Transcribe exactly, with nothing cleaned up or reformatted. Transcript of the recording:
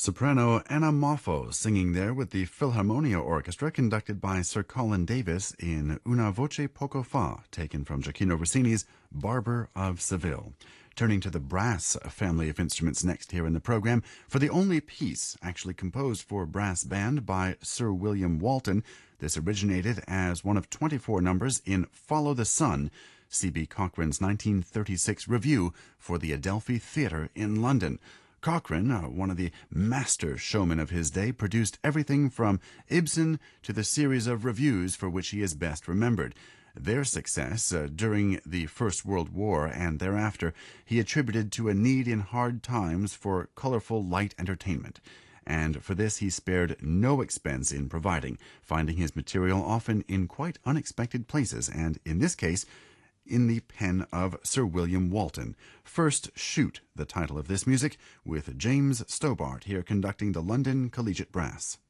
Soprano Anna Moffo singing there with the Philharmonia Orchestra conducted by Sir Colin Davis in Una voce poco fa, taken from Gioacchino Rossini's Barber of Seville. Turning to the brass family of instruments next here in the program for the only piece actually composed for brass band by Sir William Walton. This originated as one of twenty-four numbers in Follow the Sun, C B Cochrane's nineteen thirty-six review for the Adelphi Theatre in London. Cochrane, uh, one of the master showmen of his day, produced everything from Ibsen to the series of revues for which he is best remembered. Their success uh, during the First World War and thereafter he attributed to a need in hard times for colorful light entertainment. And for this he spared no expense in providing, finding his material often in quite unexpected places, and in this case, in the pen of Sir William Walton. First Shoot, the title of this music, with James Stobart here conducting the London Collegiate Brass.